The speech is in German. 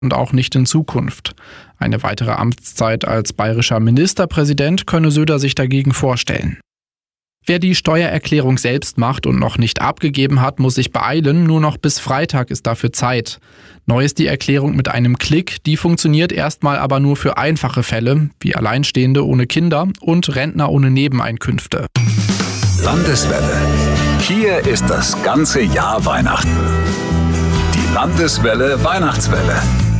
und auch nicht in Zukunft. Eine weitere Amtszeit als bayerischer Ministerpräsident könne Söder sich dagegen vorstellen. Wer die Steuererklärung selbst macht und noch nicht abgegeben hat, muss sich beeilen. Nur noch bis Freitag ist dafür Zeit. Neu ist die Erklärung mit einem Klick. Die funktioniert erstmal aber nur für einfache Fälle, wie Alleinstehende ohne Kinder und Rentner ohne Nebeneinkünfte. Landeswelle. Hier ist das ganze Jahr Weihnachten. Die Landeswelle Weihnachtswelle.